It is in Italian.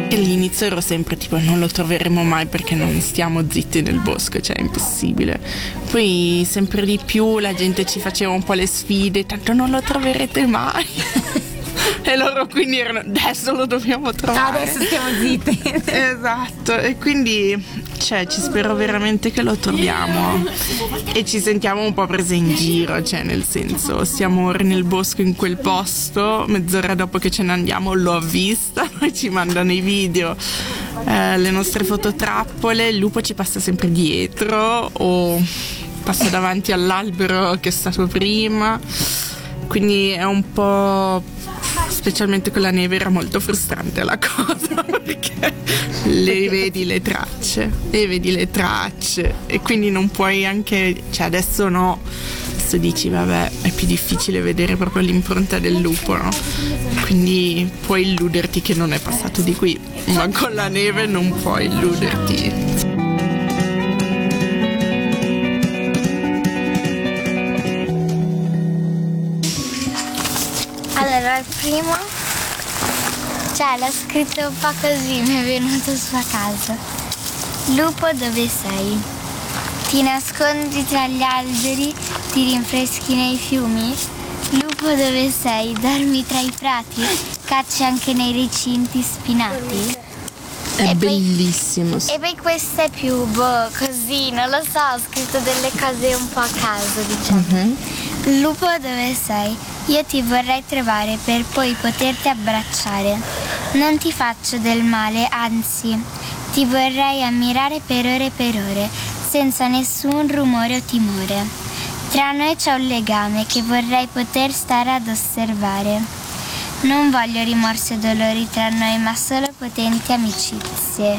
E all'inizio ero sempre tipo non lo troveremo mai perché non stiamo zitti nel bosco, cioè è impossibile. Poi sempre di più la gente ci faceva un po' le sfide, tanto non lo troverete mai. E loro quindi erano adesso lo dobbiamo trovare. Adesso stiamo zitti. Esatto, e quindi cioè ci spero veramente che lo troviamo e ci sentiamo un po' prese in giro, cioè nel senso siamo ora nel bosco in quel posto, mezz'ora dopo che ce ne andiamo l'ho vista, poi ci mandano i video, le nostre fototrappole, il lupo ci passa sempre dietro o passa davanti all'albero che è stato prima, quindi è un po', specialmente con la neve era molto frustrante la cosa perché vedi le tracce e quindi non puoi anche, cioè adesso no, adesso dici vabbè è più difficile vedere proprio l'impronta del lupo, no? Quindi puoi illuderti che non è passato di qui, ma con la neve non puoi illuderti. Allora, il primo, cioè l'ho scritto un po' così, mi è venuto su a caso. Lupo, dove sei? Ti nascondi tra gli alberi, ti rinfreschi nei fiumi? Lupo, dove sei? Dormi tra i prati, cacci anche nei recinti spinati? È bellissimo. E poi questa è più, così, non lo so, ho scritto delle cose un po' a caso, diciamo. Lupo, dove sei? Io ti vorrei trovare per poi poterti abbracciare. Non ti faccio del male, anzi, ti vorrei ammirare per ore, senza nessun rumore o timore. Tra noi c'è un legame che vorrei poter stare ad osservare. Non voglio rimorsi e dolori tra noi, ma solo potenti amicizie.